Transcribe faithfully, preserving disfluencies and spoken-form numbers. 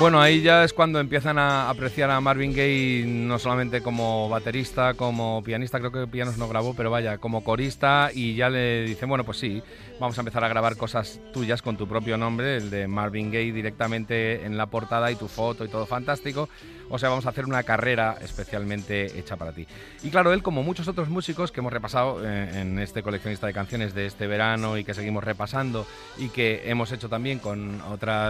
Bueno, ahí ya es cuando empiezan a apreciar a Marvin Gaye no solamente como baterista, como pianista, creo que pianos no grabó, pero vaya, como corista, y ya le dicen, bueno, pues sí, vamos a empezar a grabar cosas tuyas con tu propio nombre, el de Marvin Gaye directamente en la portada y tu foto y todo fantástico. O sea, vamos a hacer una carrera especialmente hecha para ti. Y claro, él, como muchos otros músicos que hemos repasado eh, en este coleccionista de canciones de este verano y que seguimos repasando y que hemos hecho también con otras